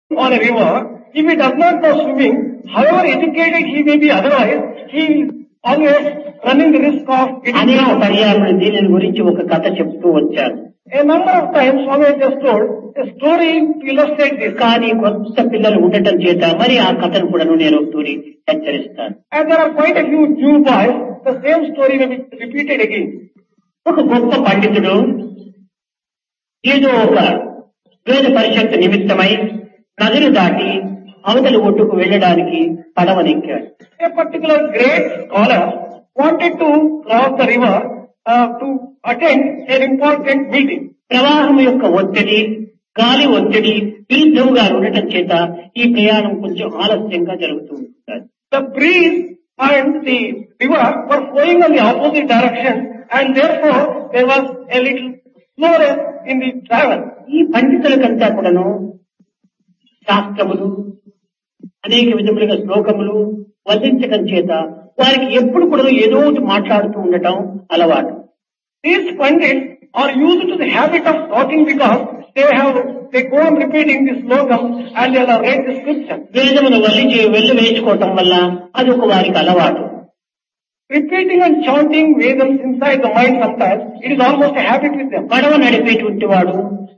on a river, if he does not know swimming, however educated he may be otherwise, he is always running the risk of getting అనేక drowned. పర్యాలు దీని గురించి ఒక కథ చెప్తూ వచ్చారు. A number of times Swami has just told a story to illustrate this. కానీ కొత్త పిల్లలు ఉండటం చేత మరి ఆ కథను కూడా నేను తూరి హెచ్చరిస్తాను. And there are quite a few new boys, the same story may be repeated again. ఒక గొప్ప పండితుడు ఏదో ఒక వేద పరిషత్తు నిమిత్తమై నదిని దాటి అవతలి ఒడ్డుకు వెళ్ళడానికి పడవనెక్కాడు. A particular great scholar wanted to cross the river to attend an important meeting. ప్రవాహం యొక్క ఒత్తిడి, గాలి ఒత్తిడి విరుద్ధంగా ఉండటం చేత ఈ ప్రయాణం కొంచెం ఆలస్యంగా జరుగుతూ ఉంటుంది. The breeze and the river were flowing in the opposite direction, and therefore there was a little slowness in the travel. ఈ పండితులకంతా కూడాను శాస్త్రములు అనేక విధములుగా శ్లోకములు వర్ణించడం చేత వారికి ఎప్పుడు కూడా ఏదో ఒకటి మాట్లాడుతూ ఉండటం అలవాటు. These pandits are used to the habit of talking because they go on repeating this slogan and they have read the scripture. వేదమును వెళ్ళి వేసుకోవటం వల్ల అది ఒక వారికి అలవాటు. Repeating and chanting Vedams inside the mind sometimes, it is almost a habit with them. పడవ నడిపేటువంటి వాడు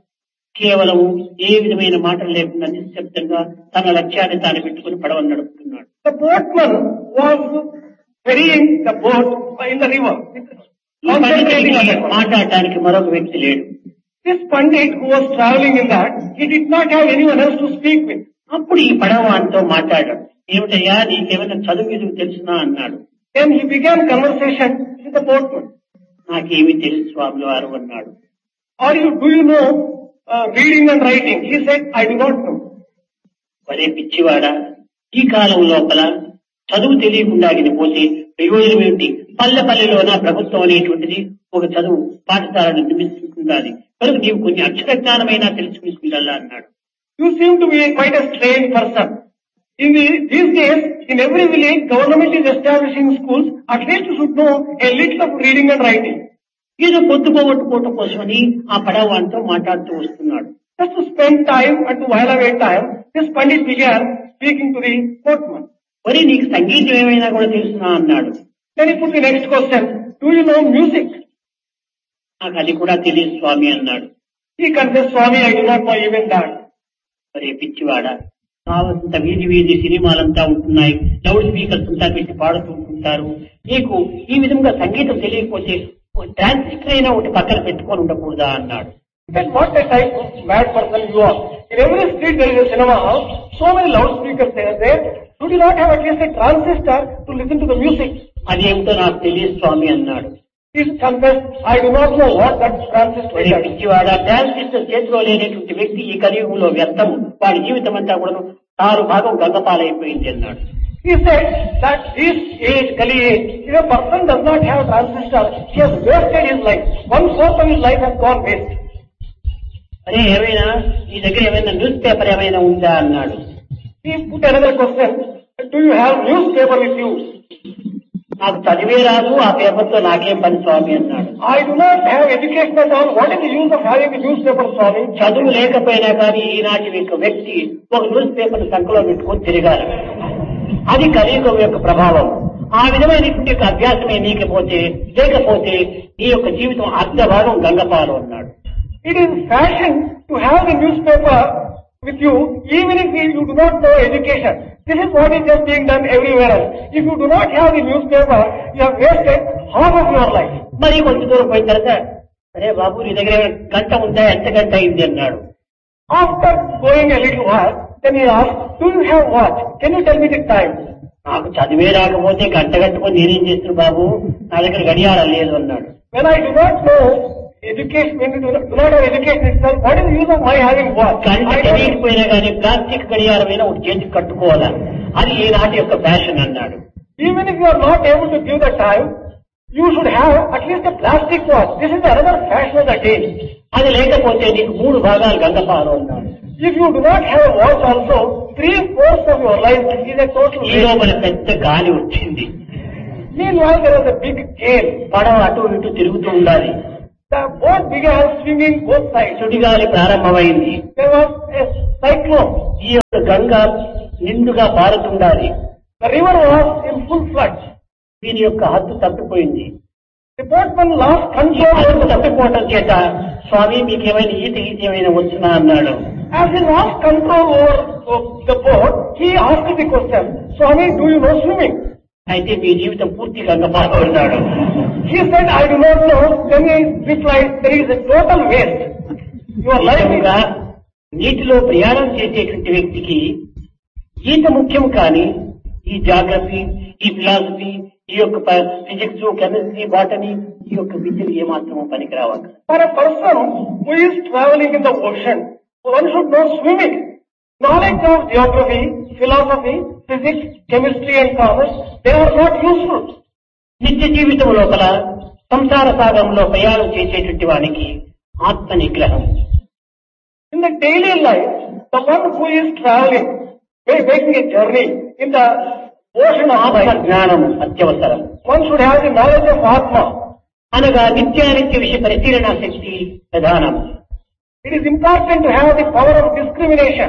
కేవలం ఏ విధమైన మాటలు లేకుండా నిశ్శబ్దంగా తన లక్ష్యాన్ని తాను పెట్టుకుని పడవను నడుపుతున్నాడు. The boatman was ferrying the boat in the river. ఈ పండితుడికి మాట్లాడటానికి మరొక వ్యక్తి లేడు. This pandit who was traveling in that, he did not have anyone else to speak with. అప్పుడు ఈ పడవతో మాట్లాడాడు. ఏమిటయ్యా నీకేమైనా చదువు తెలుసునా అన్నాడు. Then he began conversation with the boatman. నాకేమీ తెలుసు స్వామి వారు అన్నాడు. Do you know reading and writing? He said, I do not know. మరే పిచ్చివాడా, ఈ కాలం లోపల చదువు తెలియకుండా పోతే ప్రయోజనం ఏమిటి? పల్లెలోన ప్రభుత్వం అనేటువంటిది ఒక చదువు పాఠశాలను నిర్మిస్తుండాలి. కనుక నీవు కొన్ని అక్షర జ్ఞానమైనా తెలుసుకుంటుండాలా అన్నాడు. You seem to be quite a strange person. These days, in every village, government is establishing schools. At least you should know a little of reading and writing. ఏదో పొద్దుపోగొట్టుకోవటం కోసమని ఆ పడవతో మాట్లాడుతూ వస్తున్నాడు. Just to spend time and to while away time, this pandit began speaking to the boatman. మరి నీకు సంగీతం ఏమైనా కూడా తెలుసునా అన్నాడు. Then he put the next question, do you know music? నాకు అది కూడా తెలియదు స్వామి అన్నాడు. He confessed, Swami, I do not know even that. మరి పిచ్చివాడా, కావలసిన వీధి సినిమాలంతా ఉంటున్నాయి, లౌడ్ స్పీకర్స్ అంతా పెట్టి పాడుతూ ఉంటుంటారు. నీకు ఈ విధంగా సంగీతం తెలియకపోతే ట్రాన్సిస్టర్ అయినా ఒకటి పక్కన పెట్టుకొని ఉండకూడదా అన్నాడు. Then what a type of mad person you are. In every street there is a cinema house, so many loudspeakers are there. Should you not have at least a transistor to listen to the music? అదేమిటో నాకు తెలియదు స్వామి అన్నాడు. He confessed, I do not know what that transistor is. పిచ్చివాడా, transistor చేతిలో లేనటువంటి వ్యక్తి ఈ కలియుగంలో వ్యర్థము, వాడి జీవితం అంతా కూడా 6 భాగం గంగపాలైపోయింది అన్నాడు. He said that this age, Kali age, if a person does not have transistor, he has wasted his life. 1/4 of his life has gone waste. అరే ఏమైనా నీ దగ్గర ఏమైనా న్యూస్ పేపర్ ఏమైనా ఉందా అన్నాడు. He put another question, do you have newspaper with you? నాకు చదివే రాదు, ఆ పేపర్ తో నాకేం పని స్వామి అన్నాడు. I do not have education at all. What is the use of having a newspaper, Swami? చదువు లేకపోయినా కానీ ఈనాటి యొక్క వ్యక్తి ఒక న్యూస్ పేపర్ సంఖ్యలో పెట్టుకొని తిరగాలి. అది కలియుగం యొక్క ప్రభావం. ఆ విధమైనటువంటి అభ్యాసమే లేకపోతే నీ యొక్క జీవితం అర్ధభాగం గంగపాలు అన్నాడు. It is fashion to have the newspaper with you, even if you do not know education. This is what is just being done everywhere else. If you do not have the newspaper, you have wasted half of your life. మరి కొంచెం దూరం పోయిన తర్వాత, అరే బాబు నీ దగ్గర గంట ఉందా, ఎంత గంట అయింది అన్నాడు. After going a little while, then he asked, do you have watch? Can you tell me the time? నాకు చదివే రాకపోతే గంట కట్టుకొని నేనేం చేస్తున్నా బాబు, నా దగ్గర గడియారం లేదు అన్నాడు. When I do not know education, when you do not have education itself, what is the use of my having watch? గంట తెలియకపోయినా కానీ ప్లాస్టిక్ గడియారమైనా ఒకటి చేతికి కట్టుకోవాలా, అది ఈనాటి యొక్క ఫ్యాషన్ అన్నాడు. Even if you are not able to give the time, you should have at least a plastic watch. This is another fashion of the day. అది లేకపోతే నీకు 3 భాగాలు గంగపాలు అన్నాడు. If you do not have a watch also, 3/4 of your life is a total waste. ఈ లోపల పెద్ద గాలి వచ్చింది. Meanwhile, there was a big gale. పడవ అటు ఇటు తిరుగుతూ ఉండాలి. The boat began swimming both sides. సుడిగాలి ప్రారంభమైంది. There was a cyclone. ఈ యొక్క గంగ నిండుగా పారుతుండాలి. The river was in full flood. దీని యొక్క హద్దు తప్పిపోయింది. The boatman lost ఈ control హద్దు over the తప్పిపోవటం చేత స్వామి మీకేమైనా ఈత ఏమైనా వచ్చునా అన్నాడు. As he lost control over the boat, he asked the question, Swami, do you know swimming? అయితే మీ జీవితం పూర్తి గంగపాతో ఉన్నాడు. He said, I do not know. Then he replied, there is a total waste. Your life is... నిజంగా నీటిలో ప్రయాణం చేసేటువంటి వ్యక్తికి ఈత ముఖ్యం కానీ ఈ జాగ్రఫీ, ఈ ఫిలాసఫీ, ఈ యొక్క ఫిజిక్స్, కెమిస్ట్రీ, బాటనీ ఈ యొక్క విద్యలు ఏమాత్రమూ పనికిరావాలి. For a person who is traveling in the ocean, one should know swimming. Knowledge of geography, philosophy, physics, chemistry and commerce, they are not useful. నిత్య జీవితం లోపల సంసార సాగరంలో ప్రయాణం చేసేటువంటి వానికి ఆత్మ నిగ్రహం. In the daily life, the one who is traveling, making a journey in the ocean of ఆత్మ life, జ్ఞానం అత్యవసరం. one should have the knowledge of Atma. అనగా నిత్యానిత్య విషయ పరిశీలన శక్తి ప్రధానం. It is important to have the power of discrimination.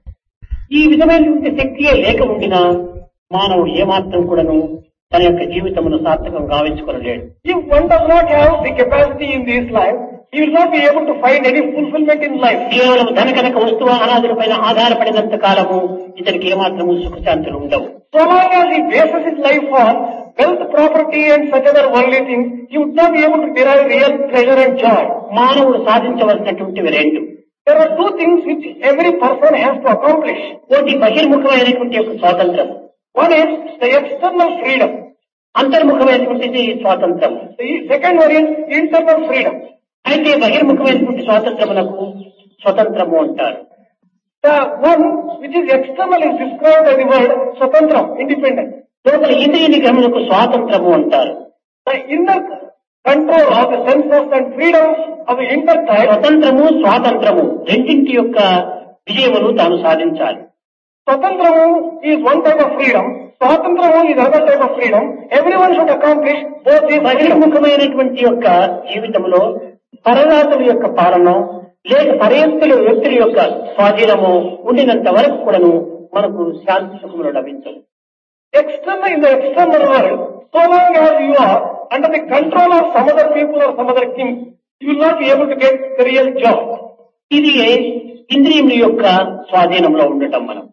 ఈ విధమైనటువంటి శక్తియే లేక ఉండినా మానవుడు ఏమాత్రం కూడాను తన యొక్క జీవితమును సార్థకం గావించుకోలేడు. If one does not have the capacity in this life, he will not be able to find any fulfillment in life. కేవలం ధనకనక వస్తువు అనాదులపైన ఆధారపడినంత కాలము ఇతనికి ఏమాత్రము సుఖశాంతులు ఉండవు. So long as he bases his life on wealth, property and such other worldly things, he would not be able to derive real pleasure and joy. మానవుడు సాధించవలసినటువంటివి రెండు. There are two things which every person has to accomplish. ఒకటి బహిర్ముఖమైనటువంటి యొక్క స్వాతంత్రం, One is the external freedom. అంతర్ముఖమైనటువంటిది స్వాతంత్రం. The second one is internal freedom. అయితే బహిర్ముఖమైనటువంటి స్వాతంత్రమునకు స్వతంత్రము అంటారు. The one which is external is described by the word Swatantram, independent. లోపల ఇంద్రియ నిగ్రహమునకు స్వాతంత్రము అంటారు. The inner control of the senses and freedom of the inner type. స్వతంత్రము స్వాతంత్రము రెండింటి యొక్క విజయమును తాను సాధించాలి. Swatantramu is one type of freedom. Swatantramu is another type of freedom. Everyone should accomplish both these freedoms. బహిర్ముఖమైనటువంటి యొక్క జీవితంలో పరరాతుల యొక్క పాలన లేక పరయత్తుల వ్యక్తుల యొక్క స్వాధీనము ఉండినంత వరకు కూడాను మనకు శాంతి సుఖములు లభించదు. External in the external world, so long as you are under the control of some other people or some other king, you will not be able to get the real joy. ఇది ఇంద్రియముల యొక్క స్వాధీనంలో ఉండటం మనం.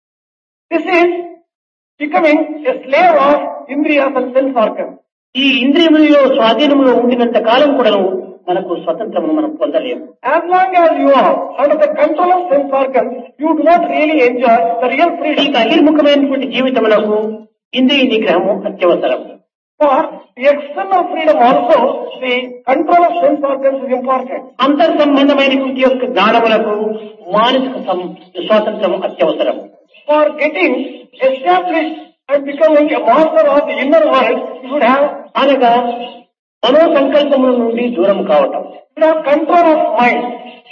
This is becoming a slave of Indriyas and sense organs. ఈ ఇంద్రియముల స్వాధీనంలో ఉండినంత కాలం కూడాను మనకు స్వతంత్రమును మనం పొందలేము. As long as you are under the control of sense organs, you do not really enjoy the real ఈ freedom. బహిర్ముఖమైనటువంటి జీవితములకు ఇంద్రియ నిగ్రహము అత్యవసరం. For the external freedom also, the control of sense organs is important. అంతర్ సంబంధమైనటువంటి యొక్క జ్ఞానములకు మానసిక స్వాతంత్రము అత్యవసరం. For getting established and becoming a master of the inner world, you should have అనగా మనో సంకల్పముల నుండి దూరం కావటం. control of mind.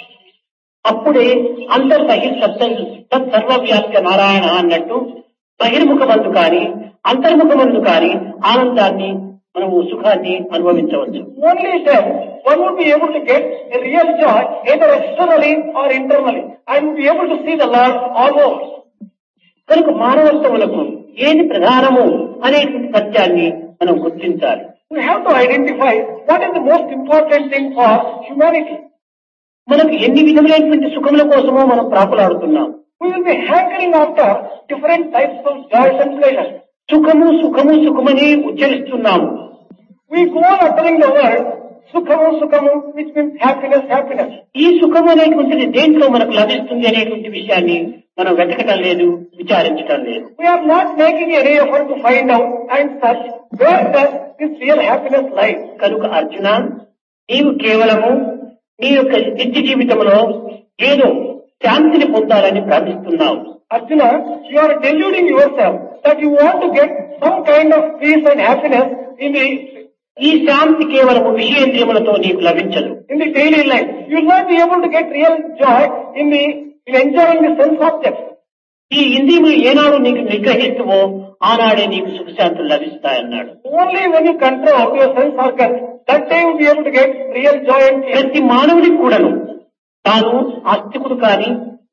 అప్పుడే అంతర్బహిర్ సర్వవ్యాప్త నారాయణ అన్నట్టు బహిర్ముఖమందు కానీ అంతర్ముఖమందు కానీ ఆనందాన్ని మనము సుఖాన్ని అనుభవించవచ్చు. Only then one would be able to get a real joy either externally or internally and would be able to see the Lord all over. కనుక మానవత్వములకు ఏది ప్రధానము అనేటువంటి సత్యాన్ని మనం గుర్తించాలి. We have to identify what is the most important thing for humanity. మనకు ఎన్ని విధములైనటువంటి సుఖముల కోసమో మనం ప్రాకులాడుతున్నాం. We will be hankering after different types of joys and pleasures. సుఖము సుఖము సుఖమని ఉచ్చరిస్తున్నాము. We go on uttering the word Sukhamu Sukhamu, which means happiness, happiness. ఈ సుఖము అనేటువంటిది దేంట్లో మనకు లభిస్తుంది అనేటువంటి విషయాన్ని మనం వెతకటం లేదు, విచారించటం లేదు. We are not making any effort to find out and search where does this real happiness lie. కనుక అర్జున, నీవు కేవలము నీ యొక్క నిత్య జీవితంలో ఏదో శాంతిని పొందాలని ప్రార్థిస్తున్నావు. Arjuna, you are deluding yourself that you want to get some kind of peace and happiness in ఈ శాంతి కేవలము విషయేంద్రియములతో నీకు లభించదు. the daily life. You will not be able to get real joy in enjoying the sense objects. ఈ ఇంద్రియములు ఏనాడు నీకు నిగ్రహిస్తువో ఆనాడే నీకు సుఖశాంతులు లభిస్తాయన్నాడు. Only when you control your sense organs, that day you will be able to get real joy and peace. ప్రతి మానవుడికి కూడాను తాను ఆస్తికుడు కాని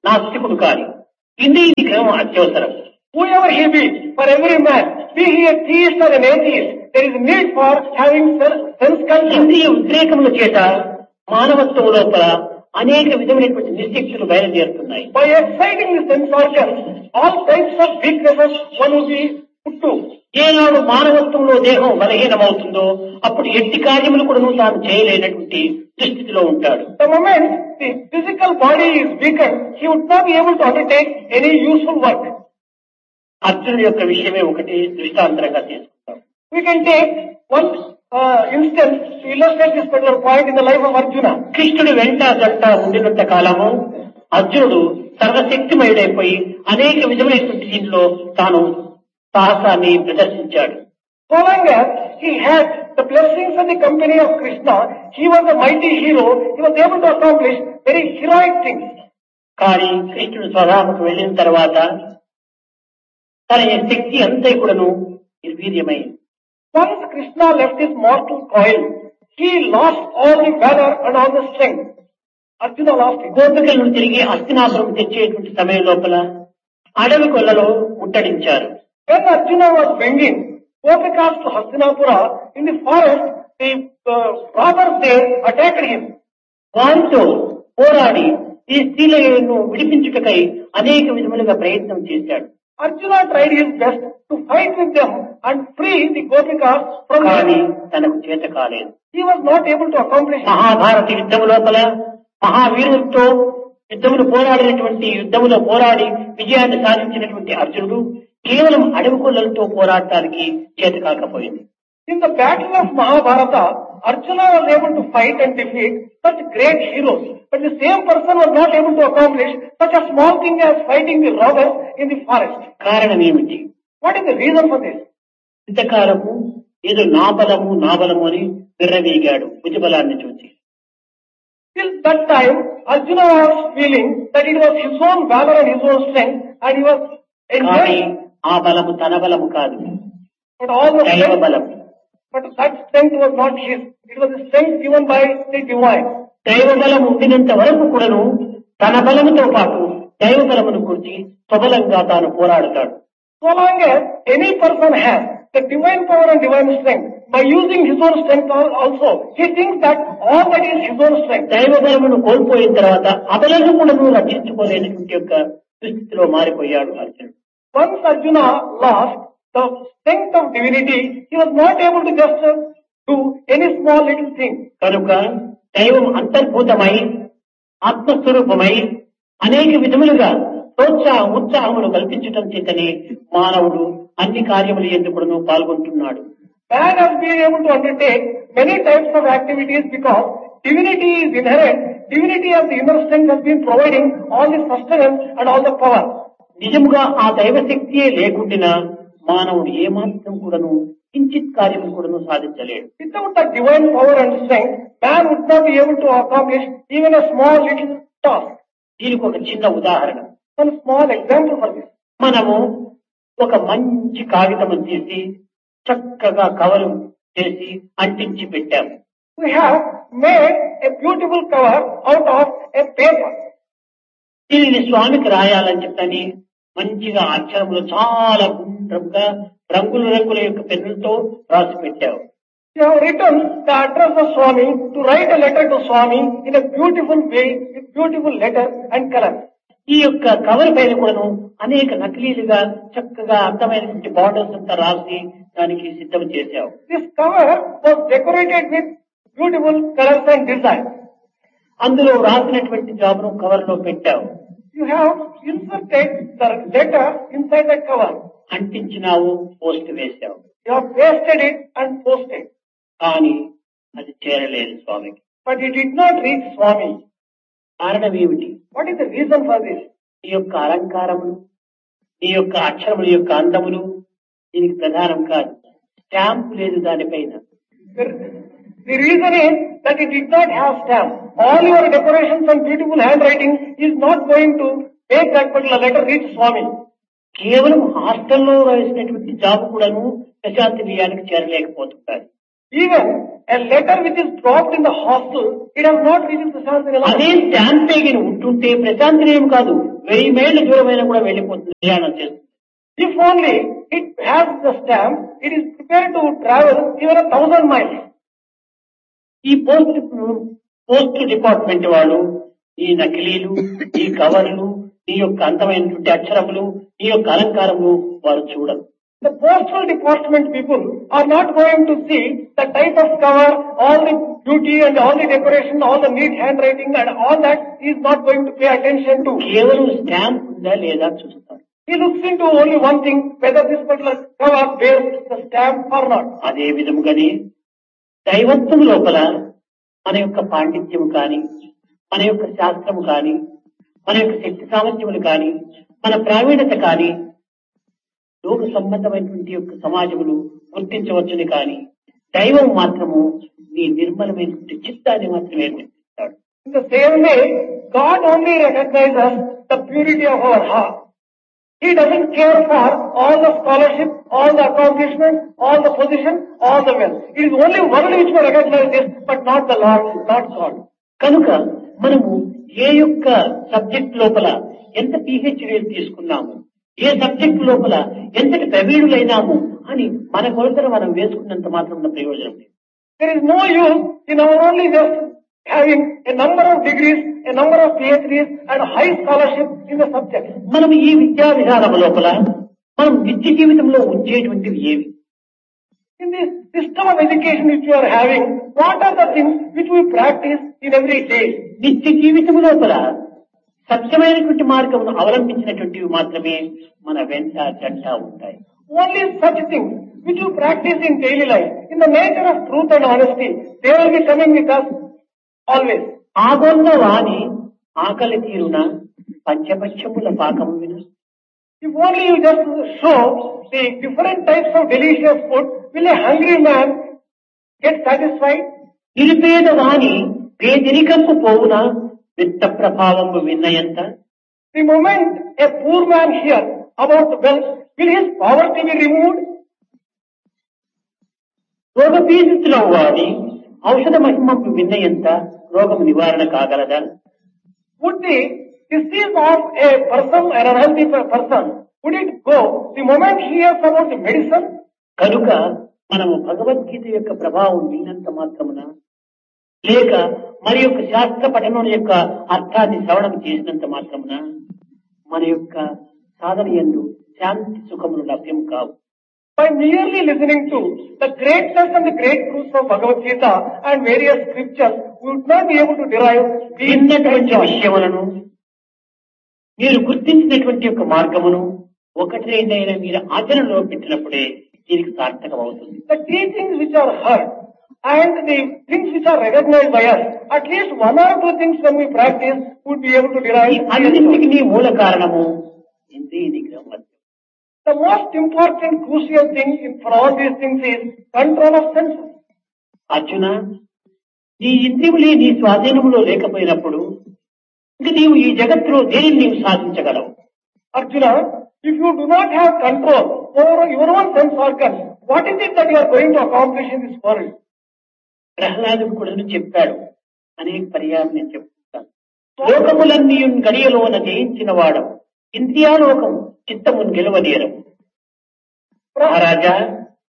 నాస్తికుడు కాని ఇంద్రియ నిగ్రహం అత్యవసరం. Whoever he be, for every man, be he a theist or an atheist, there is need for having sense control. ఇంద్రియ ఉద్రేకముల చేత మానవత్వం లోపల అనేక విధమైనటువంటి నిశ్శక్తులు బయలుదేరుతున్నాయి. By exciting the sense organs, all types of weaknesses one will be put to. ఏనాడు మానవత్వంలో దేహం బలహీనమవుతుందో అప్పుడు ఎట్టి కార్యములు కూడా తాను చేయలేనటువంటి దుస్థితిలో ఉంటాడు. The moment the physical body is weakened, he would not be able to undertake any useful work. అర్జునుడి యొక్క విషయమే ఒకటి దృష్టాంతరంగా తీసుకుంటాం. We can take one instance to illustrate this particular point in the life of Arjuna. కృష్ణుడు వెంట జంట ఉండినంత కాలము అర్జునుడు సర్వశక్తిమయుడైపోయి అనేక విధమైనటువంటి దీనిలో తాను సాహసాన్ని ప్రదర్శించాడు. So long as he had the blessings and the company of Krishna, he was a mighty hero. He was able to accomplish very heroic things. కానీ కృష్ణుడు స్వధామకు వెళ్ళిన తర్వాత తన శక్తి అంతా కూడాను నిర్వీర్యమైంది. Once Krishna left his mortal coil, he lost all the valor and all the strength. Arjuna lost it. గోపికలను తిరిగి హస్తినాపురం తెచ్చేటువంటి సమయం లోపల అడవి కొల్లలో ముట్టడించారు. When Arjuna was bringing Gopikas to Hastinapura, in the forest, the robbers there attacked him. వారితో పోరాడి ఈ స్త్రీలను విడిపించుటకై అనేక విధములుగా ప్రయత్నం చేశాడు. Arjuna tried his best to fight with them and free the Gopikas from కానీ them. తనకు చేత కాలేదు. He was not able to accomplish it. Mahabharata యుద్ధము లోపల మహావీరులతో యుద్ధములు పోరాడినటువంటి యుద్ధములో పోరాడి విజయాన్ని సాధించినటువంటి అర్జునుడు కేవలం అడవి కొల్లలతో పోరాడటానికి చేత కాకపోయింది. In the battle of Mahabharata, Arjuna was able to fight and defeat such great heroes, but the same person was not able to accomplish such a small thing as fighting the robbers in the forest. కారణం ఏమిటి? What is the reason for this? ఇంతకాలము ఏదో నా బలము అని విర్రవీగాడు భుజబలాన్ని చూసి. Till that time, Arjuna was feeling that it was his own valor and his own strength, and he was కానీ enjoying. ఆ బలము తన బలము కాదు, But all the దైవ strength, బలం. but that strength was not his. It was the strength given by the divine. దైవ బలం ఉండినంత వరకు కూడాను తన బలముతో పాటు దైవ బలమును గురించి స్వబలంగా తాను పోరాడతాడు. So long as any person has the divine power and divine strength, by using his own strength also, he thinks that all that is his own strength. దైవ బలమును కోల్పోయిన తర్వాత అబలను కూడాను రక్షించుకోలేనటువంటి యొక్క దుస్థితిలో మారిపోయాడు అర్జునుడు. Once Arjuna lost the strength of divinity, he was not able to just do any small little thing. కనుక దైవం అంతర్భూతమై ఆత్మస్వరూపమై అనేక విధములుగా ఉత్సాహమును కల్పించటం చేతనే మానవుడు అన్ని కార్యములు ఎందుకు పాల్గొంటున్నాడు. Man has been able to undertake many types of activities because divinity is inherent. Divinity of the inner strength has been providing all the sustenance and all the power. నిజముగా ఆ దైవశక్తియే లేకుండినా మానవుడు ఏమాత్రం కూడాను కించిత్ కార్యము కూడాను సాధించలేడు. Without that divine power and strength, man would not be able to accomplish even a small little task. దీనికి ఒక చిన్న ఉదాహరణ. One small example for this. మనము ఒక మంచి కాగితము తీసి చక్కగా కవరు చేసి అంటించి పెట్టాము. We have made a beautiful cover out of a paper. దీనిని స్వామికి రాయాలని చెప్పని మంచిగా అక్షరములు చాలా గుండ్రంగా రంగుల యొక్క పెన్నులతో రాసి పెట్టావు. You have written the address of Swami to write a letter to Swami in a beautiful way with beautiful letter and color. ఈ యొక్క కవర్ పైన కూడాను అనేక నకిలీలుగా చక్కగా అందమైనటువంటి బార్డర్స్ అంతా రాసి దానికి సిద్ధం చేశావు. This cover was decorated with beautiful colors and designs. అందులో రాసినటువంటి జాబును కవర్ లో పెట్టావు. You have inserted the letter inside the cover. అంటించినావు, post వేశావు. You have pasted it and posted. కానీ అది చేరలేదు స్వామికి. But it did not reach Swami. కారణం ఏమిటి? What is the reason for this? నీ యొక్క అలంకారములు, నీ యొక్క అక్షరముల యొక్క అందములు దీనికి ప్రధానం కాదు. స్టాంప్ లేదు దానిపైన. The reason is that it did not have stamp. All your decorations and beautiful handwriting is not going to make that particular letter reach Swami. కేవలం హాస్టల్లో రాసినటువంటి జాబ్ కూడాను Prashanti నిలయానికి చేరలేకపోతుంటారు. Even a letter which is dropped in the hostel, it has not reached Prashanti Nilayam. అదే stamp పేగిన ఉంటుంటే ప్రశాంతి నిలయం కాదు, 1000 మైళ్ళ దూరమైన కూడా వెళ్ళిపోతుంది, ప్రయాణం చేస్తుంది. If only it has the stamp, it is prepared to travel even 1,000 miles. ఈ పోస్ట్ డిపార్ట్మెంట్ వాళ్ళు ఈ నకిలీలు, ఈ కవర్లు, ఈ యొక్క అందమైనటువంటి అక్షరములు, ఈ యొక్క అలంకారములు వారు చూడరు. The postal department people are not going to see the type of cover, all the beauty and all the decoration, all the neat handwriting and all that he is not going to pay attention to. కేవలం stamp ఉందా లేదా చూస్తారు. He looks into only one thing, whether this particular cover bears the stamp or not. అదే విధముగానే దైవత్వం లోపల మన యొక్క పాండిత్యము కానీ, మన యొక్క శాస్త్రము కానీ, మన యొక్క శక్తి సామర్థ్యములు కానీ, మన ప్రావీణ్యత కానీ లోక సంబంధమైనటువంటి యొక్క సమాజములు గుర్తించవచ్చుని కానీ దైవం మాత్రము నీ నిర్మలమైనటువంటి చిత్తాన్ని మాత్రమే గుర్తిస్తాడు. In the same way, God only recognizes the purity of our heart. He doesn't care for all the scholarship, all the accomplishments, all the position, all the wealth. It is only world which will recognize this, but not the Lord, not God. కనుక మనము ఏ యొక్క subject లోపల ఎంత PhD తీసుకున్నాము, ఏ subject లోపల ఎంతటి ప్రవీణులైనాము అని మన కొలతను మనం వేసుకున్నంత మాత్రం ఉన్న ప్రయోజనం లేదు. There is no use in our only just having a number of degrees, a number of PhDs and high scholarship in the subject. మనం ఈ విద్యా విధానం లోపల మనం నిత్య జీవితంలో ఉంచేటువంటివి ఏవి? In this system of education which you are having, what are the things which we practice in every day? నిత్య జీవితం లోపల సత్యమైనటువంటి మార్గమును అవలంబించినటువంటివి మాత్రమే మన వెంట జంట ఉంటాయి. Only such things which you practice in daily life, in the nature of truth and honesty, they will be coming with us always. ఆగొన్న వాణి ఆకలి తీరున పంచపక్షముల పాకము విను. If only you just show the different types of delicious food, will a hungry man get satisfied? నిరుపేద వాణి పేదరికము పోవున విత్త ప్రభావము విన్నయంత. The moment a poor man hears about wealth, will his poverty be removed? రోగ పీడితుల వాణి ఔషధ మహిమము విన్నయంత రోగము నివారణ కాగలదా? Would the disease of a person, an unhealthy person, would it go the moment he hears about the medicine? కనుక మనము భగవద్గీత యొక్క ప్రభావం విన్నంత మాత్రమున లేక మరి యొక్క శాస్త్ర పఠనం యొక్క అర్థాన్ని శ్రవణం చేసినంత మాత్రమున మన యొక్క సాధన యందు శాంతి సుఖములు లభ్యం కావు. By merely listening to the greatness and the great truths of Bhagavad Gita and various scriptures, we would not be able to derive విన్నటువంటి విషయములను మీరు గుర్తించినటువంటి యొక్క మార్గమును ఒకటి రెండైనా మీరు ఆచరణలో పెట్టినప్పుడే దీనికి సార్థకం అవుతుంది. the teachings which are heard and the things which are recognized by us, at least one or two things when we practice, we would be able to derive. అన్నింటికి మూల కారణము ఇంద్రియ నిగ్రహం. The most important crucial thing for all these things is control of senses. Arjuna, నీ ఇంద్రియములే నీ స్వాధీనములో లేకపోయినప్పుడు ఇంక నీవు ఈ జగత్తులో దేనిని నీవు సాధించగలవు? Arjuna, if you do not have control over your own sense organs, what is it that you are going to accomplish in this world? ప్రహ్లాదుడు కూడా చెప్పాడు, అనేక పర్యాయం నేను చెప్తాను. లోకములన్నీ గడియలోన జయించిన వాడు ఇంద్రియాలోకం చిత్తమును గెలవనేరం. మహారాజా,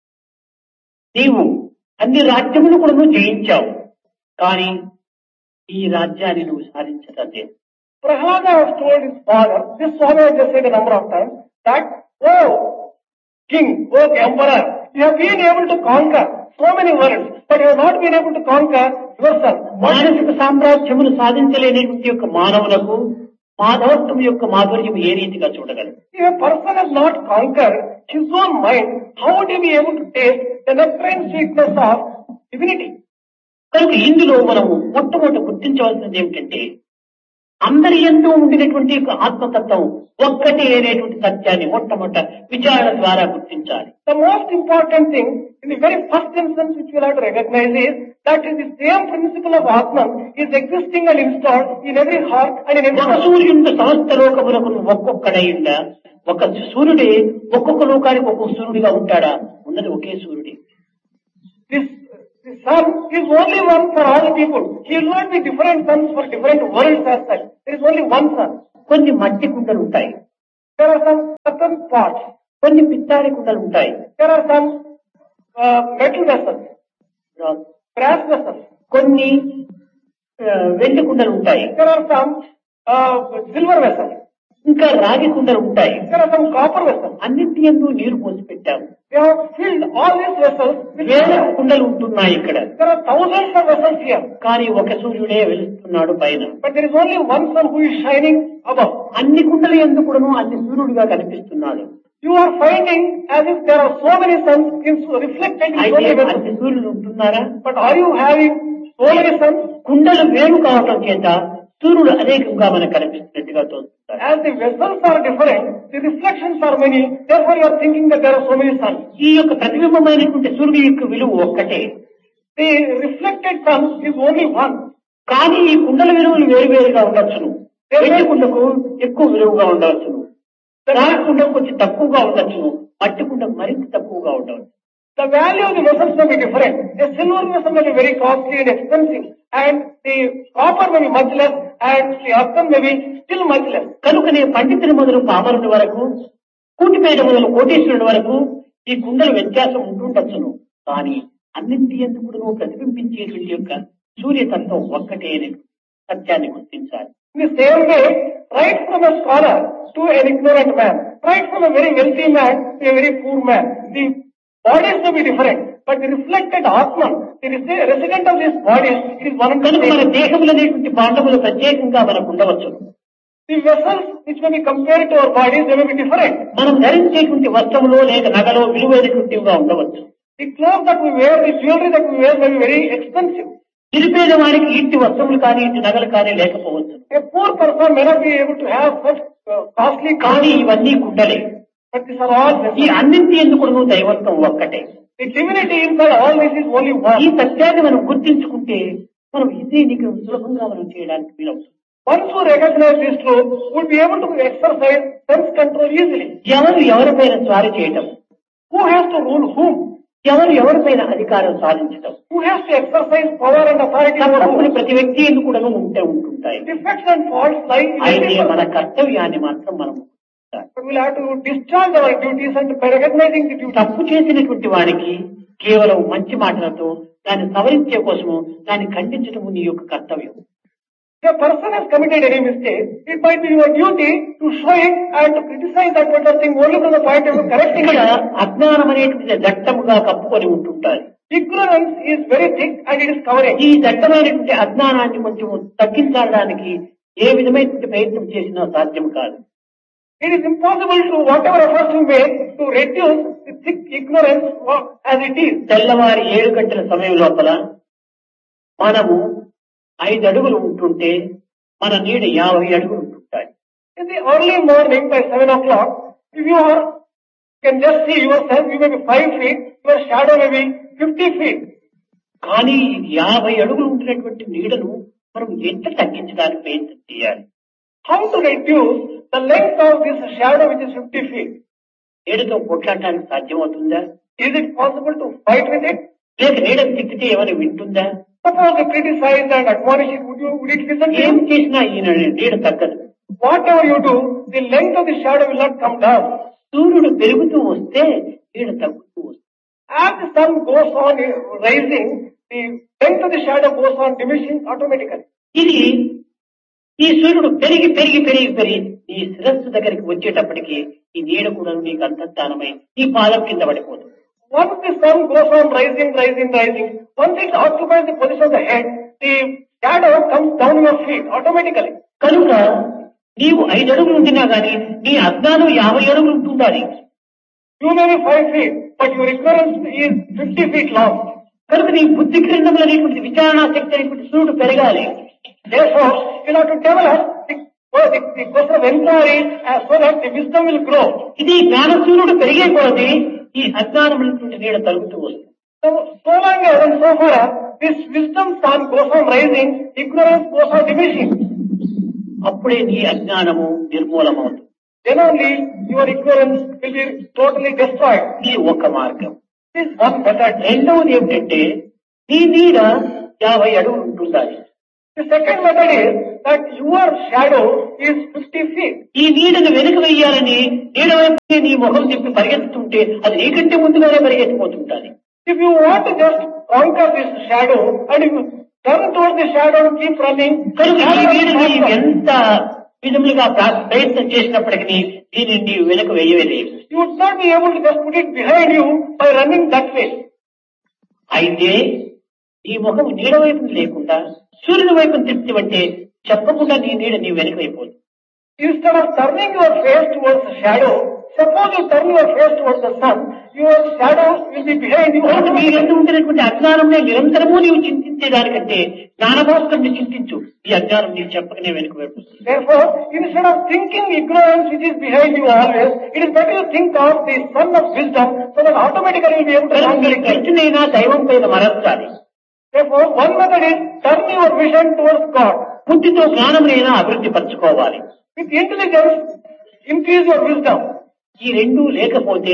నీవు అన్ని రాజ్యములు కూడా నువ్వు జయించావు, కానీ ఈ రాజ్యాన్ని నువ్వు సాధించటం లేదు. Prahlada has told his father, this Swami has just said a number of times, that, oh king, oh emperor, you have been able to conquer so many worlds, but you have not been able to conquer yourself. మానసిక సామ్రాజ్యమును సాధించలేనటువంటి యొక్క మానవులకు మాధవత్వం యొక్క మాధుర్యం ఏ రీతిగా చూడగలరు? If a person has not conquered his own mind, how would he be able to taste the nectarine sweetness of divinity? కనుక ఇందులో మనము మొట్టమొదటి గుర్తించవలసింది ఏమిటంటే, అందరి యందు ఉండినటువంటి యొక్క ఆత్మతత్వం ఒక్కటే అనేటువంటి సత్యాన్ని మొట్టమొదట విచారణ ద్వారా గుర్తించాలి. The most important thing in the very first instance which we will have to recognize is that is the same principle of Atman is existing and installed in every heart and in every ఒక సూర్యుడు సమస్త లోకములకు ఒక్కొక్కడైందా? ఒక సూర్యుడే ఒక్కొక్క లోకానికి ఒక్కొక్క సూర్యుడిగా ఉంటాడా? ఉన్నది ఒకే సూర్యుడే. The sun is only one for all people. He will not be different suns for different worlds as such. There is only one sun. కొన్ని మట్టి కుండలు ఉంటాయి, There are some certain pots. కొన్ని పిత్తాడి కుండలు ఉంటాయి, There are some metal vessels, brass vessels. కొన్ని వెండి కుండలు ఉంటాయి, There are some silver vessels. ఇంకా రాగి కుండలు ఉంటాయి. There are some copper vessels. అన్నింటి యందు నీరు పోసి పెట్టాము. They have filled all these vessels with వేల water. కుండలు ఉంటున్నాయి ఇక్కడ, There are thousands of vessels here. కానీ ఒక సూర్యుడే వెలుస్తున్నాడు పైన. But there is only one sun who is shining above. అన్ని కుండలు ఎందు కూడాను అన్ని సూర్యుడిగా కనిపిస్తున్నాడు. You are finding as if there are so many suns reflected in so అయితే many vessels. అన్ని సూర్యులు ఉంటున్నారా? But are you having so many suns? కుండలు వేరు కావటం చేత సూర్యుడు అనేకంగా మనకు కనిపిస్తున్నట్టుగా తోస్తున్నారు. As the vessels are different, the reflections are many. Therefore, you are thinking that there are so many suns. ఈ యొక్క ప్రతిబింబమైనటువంటి సూర్యుడి యొక్క విలువ ఒక్కటే, The reflected sun is only one. కానీ ఈ కుండల విలువలు వేరువేరుగా ఉండొచ్చును. వెండి కుండకు ఎక్కువ విలువగా ఉండవచ్చును, రాగి కుండకు కొంచెం తక్కువగా ఉండొచ్చును, మట్టి కుండకు మరింత తక్కువగా ఉండవచ్చు. The value of the vessels may be different. A silver vessel may be very costly and expensive, and the copper may be much less, and the earthen may be still much less. కనుకనే పండితుని మొదలు పామరుని వరకు, కూటిపేట మొదలు కోటీశ్వరుడి వరకు ఈ కుండల వ్యత్యాసం ఉంటుండొచ్చును. కానీ అన్నింటి ఎందుకు ప్రతిబింబించేటువంటి యొక్క సూర్యతత్వం ఒక్కటే అనే సత్యాన్ని గుర్తించాలి. In the same way, right from a scholar to an ignorant man, right from a very wealthy man to a very poor man, the bodies may be different, but the reflected Atman, the resident of this body, it is one and the కనుక మన same. దేహములు అనేటువంటి పాండవులు ప్రత్యేకంగా మనకు ఉండవచ్చు. The vessels which may be compared to our bodies, they may be different. మనం ధరించేటువంటి వస్త్రములో లేక నగలో విలువైనటువంటివిగా ఉండవచ్చు. The clothes that we wear, the jewelry that we wear may be very expensive. నిరుపేద వారికి ఇంటి వస్త్రములు కానీ ఇంటి నగలు కానీ లేకపోవచ్చు. A poor person may not be able to have such costly కానీ clothes, ఇవన్నీ కుండలే. but these are all ఈ vessels. అన్నింటి ఎందుకు దైవత్వం ఒక్కటే. The divinity inside all this is only ఈ one. సత్యాన్ని మనం గుర్తించుకుంటే మనం ఇదే నీకు సులభంగా మనం చేయడానికి వీలవుతుంది. Once who recognize this truth, would be able to exercise sense control easily. ఎవరు ఎవరిపైన స్వారీ చేయటం, Who has to rule whom? ఎవరు ఎవరిపైన అధికారం సాధించటం, Who has to exercise power and authority over తప్పులు whom? ప్రతి వ్యక్తి ఎందుకు కూడా ఉంటుంటాయి. Defects and faults lie in అయితే every మన person. కర్తవ్యాన్ని మాత్రం మనం గుర్తించాలి. But we'll have to discharge our duties and by recognizing the duty. తప్పు చేసినటువంటి వారికి కేవలం మంచి మాటలతో దాన్ని సవరించే కోసము దాన్ని ఖండించటము నీ యొక్క కర్తవ్యం. If a person has committed any mistake, it might be your duty to show it and to criticize that particular thing only from the point of view of correcting ఇక్కడ it. అజ్ఞానం అనేటువంటి దట్టముగా కప్పుకొని ఉంటుంటారు. Ignorance is very thick and it is covering. ఈ దట్టమైనటువంటి అజ్ఞానాన్ని కొంచెం తగ్గించడానికి ఏ విధమైనటువంటి ప్రయత్నం చేసినా సాధ్యం కాదు. It is impossible to whatever efforts you make to reduce the thick ignorance as it is. తెల్లవారి 7 గంటల సమయం లోపల మనము 5 అడుగులు ఉంటుంటే మన నీడ 50 అడుగులు ఉంటుంటాయి. In the early morning by 7 o'clock, if you can just see yourself, you may be 5 feet, your shadow may be 50 feet. కానీ ఇది 50 అడుగులు ఉంటున్నటువంటి నీడను మనం ఎంత తగ్గించడానికి ప్రయత్నం చేయాలి. How to reduce the length of this shadow which is 50 feet? నీడతో కొట్లాడటానికి సాధ్యమవుతుందా? Is it possible to fight with it? లేక నీడను తిక్కితే ఏమైనా వింటుందా? Suppose you criticize and admonish it, would it listen to ఏం you? చేసినా ఈ నీడ తగ్గదు. Whatever you do, the length of the shadow will not come down. సూర్యుడు పెరుగుతూ వస్తే నీడ తగ్గుతూ వస్తుంది. As the sun goes on rising, the length of the shadow goes on diminishing automatically. ఇది ఈ సూర్యుడు పెరిగి పెరిగి పెరిగి పెరిగి ఈ శిరస్సు దగ్గరికి వచ్చేటప్పటికి ఈ నీడ కూడా నీకు అంతర్ధానమై ఈ పాదం కింద పడిపోతుంది. Once the sun goes on rising, once it occupies the position of the head, the shadow comes down your feet automatically. కనుక నీవు 5 అడుగులు ఉంటున్నా గానీ నీ అజ్ఞానం 50 అడుగులు ఉంటుండాలి. You may be 5 feet, but your ignorance is 50 feet long. కనుక నీ బుద్ధి క్రిందములు అనేటువంటి విచారణ శక్తి అనేటువంటి సూర్యుడు పెరగాలి. Therefore, you have to develop the question of inquiry so that the wisdom will grow. ఇది జ్ఞాన సూర్యుడు పెరిగే కొలది ఈ అజ్ఞానమైనటువంటి నీడ తరుగుతూ వస్తుంది. So long as and so far as this wisdom sun goes on rising, ignorance goes on diminishing. అప్పుడే నీ అజ్ఞానము నిర్మూలమవుతుంది. Then only your ignorance will be totally destroyed. ఇది ఒక మార్గం. This is one method. రెండవది ఏమిటంటే నీ నీడ 50 అడుగులు ఉంటుండాలి. The second method is that your shadow is 50 feet. ఈ నీడను వెనుక వెయ్యాలని నీడ వైపు నీ ముఖం తిప్పి పరిగెత్తుతుంటే అది నీకంటే ముందుగానే పరిగెత్తిపోతుంటాది. If you want to just conquer this shadow and if you turn towards the shadow and keep running, కనుక ఈ నీడని ఎంత విధములుగా ప్రయత్నం చేసినప్పటికీ దీనిని నీవు వెనుక వేయలేదు. you would not be able to just put it behind you by running that way. అయితే ఈ ముఖం నీడ వైపు లేకుండా సూర్యుని వైపు తిప్పివంటే చెప్పకుండా నీ నీడ నీ వెనుక అయిపోతుంది. Instead of turning your face towards the shadow, suppose you turn your face towards the sun, your shadow will be behind you. మీ ఎందు ఉంటున్నటువంటి అజ్ఞానంలో నిరంతరము నీవు చింతించేదానికంటే జ్ఞానభాస్కరుని చింతించు. ఈ అజ్ఞానం నీకు చెప్పకనే వెనుక వైపు. Therefore, instead of thinking ignorance which is behind you always, it is better to think of the sun of wisdom so that automatically you will be able to conquer it. కృష్ణునైనా దైవం పైన మరచాలి. Therefore, one method is turn your vision towards God. బుద్ధితో జ్ఞానమునైనా అభివృద్ధి పరచుకోవాలి. With intelligence, increase your wisdom. ఈ రెండూ లేకపోతే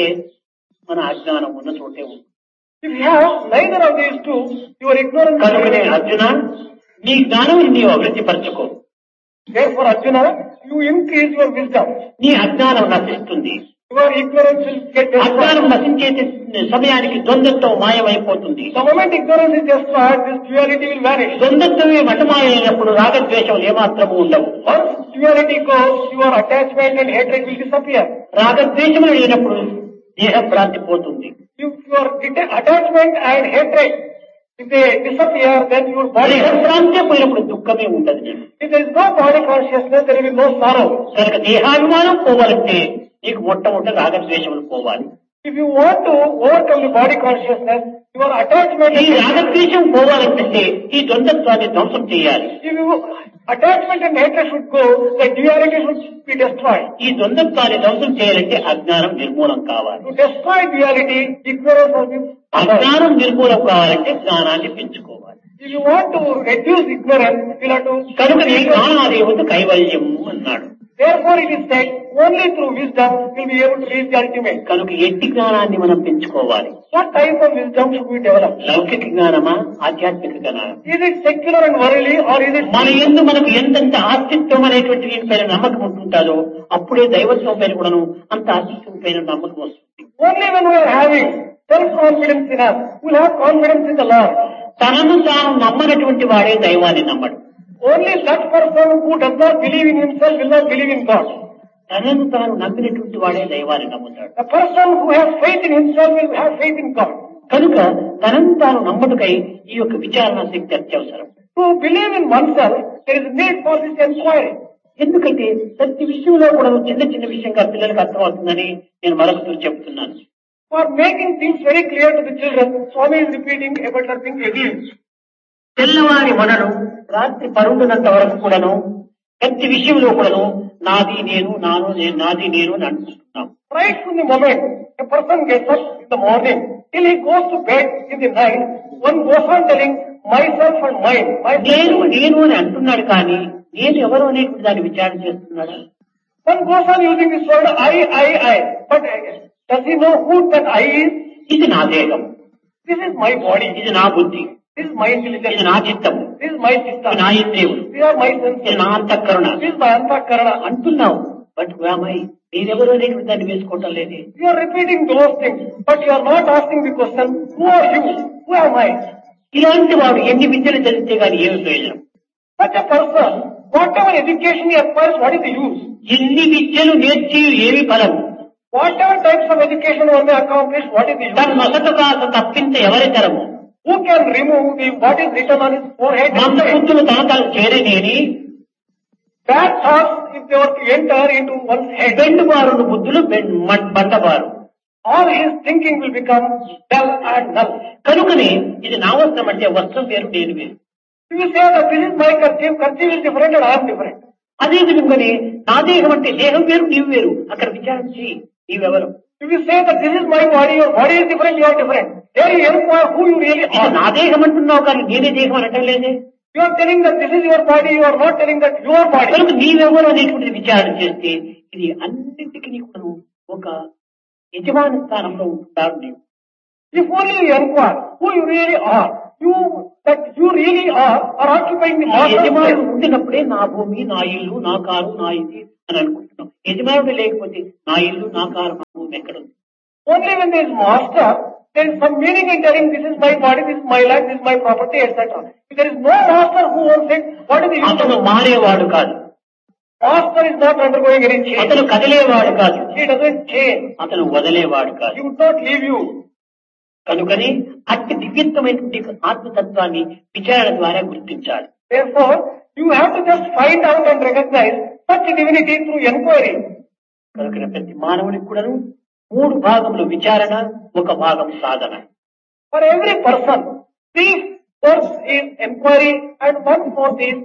మన అజ్ఞానం ఉన్న చోటే ఉంది. If you have neither of these two, your ignorance. కనుకనే అర్జున నీ జ్ఞానం నీవు అభివృద్ధి పరచుకో. Therefore, Arjuna, you increase your wisdom. నీ అజ్ఞానం నశిస్తుంది. Your ignorance will get అజ్ఞానం destroyed. నశించే సమయానికి ద్వంద్వత్వం మాయమైపోతుంది. The moment ignorance is destroyed, this duality will vanish. ద్వంద్వత్వమే మఠమాయైనప్పుడు రాగద్వేషాలు ఏమాత్రము ఉండవు. Once duality goes, your attachment and hatred will disappear. రాగద్వేషములు లేనప్పుడు దేహభ్రాంతి పోతుంది. If your attachment and hatred, if they disappear, then your body. దేహభ్రాంతి పోయినప్పుడు దుఃఖమే ఉండదు. If there is no body consciousness, there will be no sorrow. కనుక దేహాభిమానం పోవాలంటే నీకు మొట్టమొదటి రాగద్వేషములు పోవాలి. If you want to overcome the body consciousness, your attachment. ఈ రాగద్వేషం పోవాలంటే ఈ ద్వంద్వత్వాన్ని ధ్వంసం చేయాలి. If you attachment and hatred should go, the duality should be destroyed. ఈ ద్వంద్వత్వాన్ని ధ్వంసం చేయాలంటే అజ్ఞానం నిర్మూలం కావాలి. To destroy duality, ignorance must be. అజ్ఞానం నిర్మూలం కావాలంటే జ్ఞానాన్ని పెంచుకోవాలి. If you want to reduce ignorance, you have to. కనుక నీ జ్ఞానాదేవత కైవల్యం అన్నాడు. Therefore, it is said only through wisdom will be able to reach the ultimate. కనుక ఎట్టి జ్ఞానాన్ని మనం పెంచుకోవాలి. What type of wisdom should we develop? లౌకిక జ్ఞానమా, ఆధ్యాత్మిక జ్ఞానం? Is it secular and worldly, or is it? మన యందు మనకు ఎంతంత ఆస్తిత్వం అనేటువంటి దీనిపైన నమ్మకం ఉంటుంటాదో అప్పుడే దైవత్వం పైన కూడాను అంత ఆస్తిత్వం పైన నమ్మకం వస్తుంది. Only when we are having self-confidence in us, we will have confidence in the Lord. తనను తాను నమ్మనటువంటి వాడే దైవాన్ని నమ్మడు. Only that person who does not believe in himself will not believe in God. తనను తాను నమ్మినటువంటి వాడే దైవాన్ని నమ్ముతాడు. The person who has faith in himself will have faith in God. కనుక తనను తాను నమ్మటకై ఈ యొక్క విచారణ శక్తి అత్యవసరం. To believe in oneself, there is need for this inquiry. ఎందుకంటే ప్రతి విషయంలో కూడా చిన్న చిన్న విషయంగా పిల్లలకు అర్థమవుతుందని నేను మరొకరు చెప్తున్నాను. For making things very clear to the children, Swami is repeating a particular thing again. తెల్లవారి మొదలు రాత్రి పరుండునంత వరకు కూడాను ప్రతి విషయంలో కూడాను నాది నేను నాది నేను అని అనుకుంటున్నాం. Right from the moment a person gets up in the morning till he goes to bed in the night, one goes on telling myself and mine. నేను అని అంటున్నాడు కానీ నేను ఎవరు అనేటువంటి దాన్ని విచారణ చేస్తున్నాడు. One goes on using this word I. But does he know who that I is? ఇది నా దేహం, This is my body. ఇది నా బుద్ధి, This is my intelligence. ఇది నా చిత్తము, This is my system. ఇది నా ఇంద్రియములు, These are my senses. ఇది నా అంతఃకరణ This is my antakarana. అంటున్నావు. బట్ వామై నేనెవరు అనేటువంటి దాన్ని వేసుకోవటం లేదే. You are repeating those things, but you are not asking the question, who are you? Who am I? ఇలాంటి వాడు ఎన్ని విద్యలు చదివితే గాని ఏమి ప్రయోజనం? Such a person, whatever education he acquires, what is the use? ఎన్ని విద్యలు నేర్చి ఏమి ఫలము? Whatever types of education one may accomplish, what is the use? తన నొసట కాస్త తప్పింత ఎవరి తరము? Who can remove what is written on his forehead? మంద బుద్ధులు తన చేరనేని Bad thoughts, if they were to enter into one's head, బెండుబారుడు బుద్ధులు బండబారు. all his thinking will become dull and null. కనుకనే ఇది నా వస్త్రం అంటే వస్త్రం వేరు నేను వేరు. If you say that this is my kerchief is different and I am different. అదే విధంగానే నా దేహం అంటే దేహం వేరు నీవు వేరు. అక్కడ విచారించి నీవెవరు? If you say that this is my body, your body is different, you are different. There you inquire who you really ఇది are. నా దేహం అంటున్నావు కానీ నేనే దేహం అనటం లేదే. You are telling that this is your body, you are not telling that your body. కనుక నీవెవరు అనేటువంటి విచారణ చేస్తే ఇది అన్నింటికి నీకు ఒక యజమాని స్థానంలో ఉంటాడు నీవు. If only you inquire who you really are, you really are occupying the ఆ master's యజమానుడు place. ఉండినప్పుడే నా భూమి, నా ఇల్లు, నా కారు, నా ఇది అని అనుకుంటున్నాం. యజమానుడు లేకపోతే నా ఇల్లు, నా కారు, నా భూమి ఎక్కడుంది? Only when there is master, there is some meaning in telling this is my body, this is my land, this is my property, etc. If there is no master who owns it, what is the use of అతను it? మారేవాడు కాదు, Master is not undergoing any change. అతను కదిలేవాడు కాదు, He doesn't change. అతను వదిలేవాడు కాదు. He would not leave you. కనుకని అట్టి దివ్యత్వమైనటువంటి ఆత్మతత్వాన్ని విచారణ ద్వారా గుర్తించాలి. Therefore, you have to just find out and recognize such divinity through inquiry. కనుక ప్రతి మానవునికి కూడాను 3 భాగములు విచారణ, 1 భాగం సాధన. For every person, 3/4 is inquiry and 1/4 is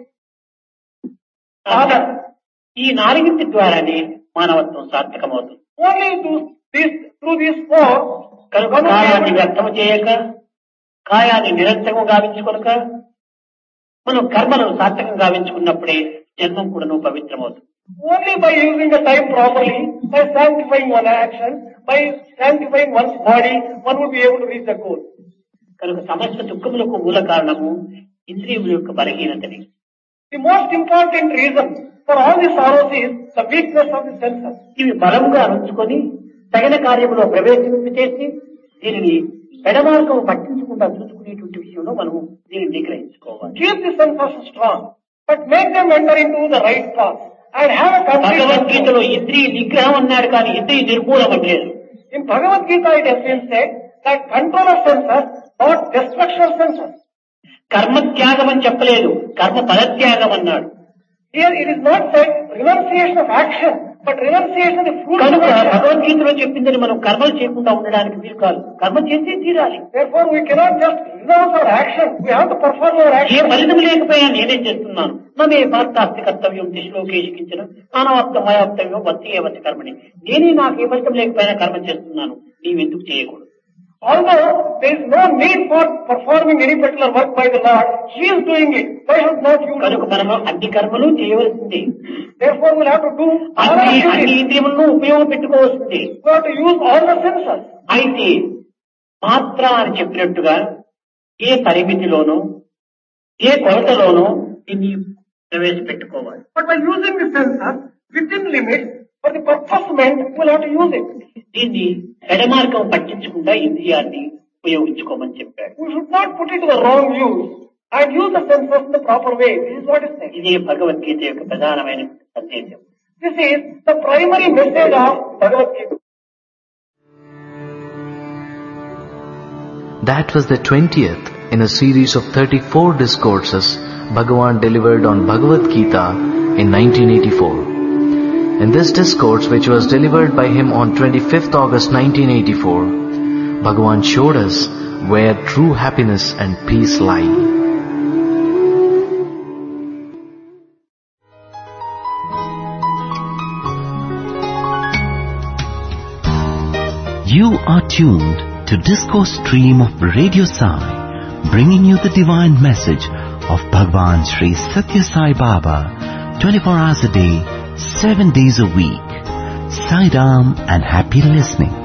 sadhana. ఈ 4 ద్వారానే మానవత్వం సార్థకమవుతుంది. Only through these 4, కనుక కాయాన్ని వ్యర్థము చేయక, కాయాన్ని నిరంతరం గావించుకొనక, మనం కర్మలను సార్థకం గావించుకున్నప్పుడే జన్మం కూడాను పవిత్రమవుతుంది. only by using the time properly, by sanctifying one action, by sanctifying one's body, one would be able to reach the goal. కనుక సమస్త దుఃఖములకు మూల కారణము ఇంద్రియముల యొక్క బలహీనతని. The most important reason for all the sorrows is the weakness of the senses. ఇవి బలముగా ఉంచుకొని తగిన కార్యములో ప్రవేశింపచేసి దీనిని పెడమార్గం పట్టించకుండా చూసుకునేటువంటి విషయంలో మనము దీనిని నిగ్రహించుకోవాలి. Keep the senses strong, but make them enter into the right path and have a complete. భగవద్గీతలో ఇంద్రియ నిగ్రహం అన్నాడు కానీ ఇంద్రియ నిర్మూలం అనలేదు. In Bhagavad Gita it has been said that control of senses, not destruction of senses. కర్మ త్యాగం అని చెప్పలేదు, కర్మ ఫలత్యాగం అన్నాడు. Here it is not said renunciation of action, but renunciation of the fruit of కనుక action. భగవద్గీతలో చెప్పిందని మనం కర్మలు చేయకుండా ఉండడానికి వీలు కాదు, కర్మ చేసి తీరాలి. Therefore we cannot just renounce our action, we have to perform our A action. ఫలితం లేకపోయినా నేనేం చేస్తున్నాను, నమే పార్థాస్తి కర్తవ్యం దిశలోకేషించిన నానవాప్తం మయాప్తవ్యం వత్తి కర్మని. నేనే నాకు ఏ ఫలితం లేకపోయినా కర్మ చేస్తున్నాను, నీవెందుకు చేయకూడదు? Although there is no need for performing any particular work by the Lord, He is doing it. Why should not you కనుక do? మనము అన్ని కర్మలు చేయవలసింది, Therefore we will have to do all అన్ని activities. ఇంద్రియములను ఉపయోగం పెట్టుకోవాల్సింది. We have to use all the senses. అయితే మాత్ర అని చెప్పినట్టుగా ఏ పరిమితిలోనూ ఏ కొలతలోనూ దీన్ని ప్రవేశపెట్టుకోవాలి. But by using the senses within limits, for the purpose meant, we will have to use it. దీన్ని ఎడమార్గం పట్టించకుండా ఇంద్రియాన్ని ఉపయోగించుకోమని చెప్పాడు. We should not put it to the wrong use and use the senses in the proper way. This is what is said. ఇదే భగవద్గీత యొక్క ప్రధానమైన సందేశం. This is the primary message of Bhagavad Gita. That was the 20th in a series of 34 discourses Bhagavan delivered on Bhagavad Gita in 1984. In this discourse, which was delivered by him on 25th August 1984, Bhagavan showed us where true happiness and peace lie. You are tuned to Discourse Stream of Radio Sai, bringing you the divine message of Bhagavan Sri Satya Sai Baba, 24 hours a day, 7 days a week. Sai Ram and happy listening.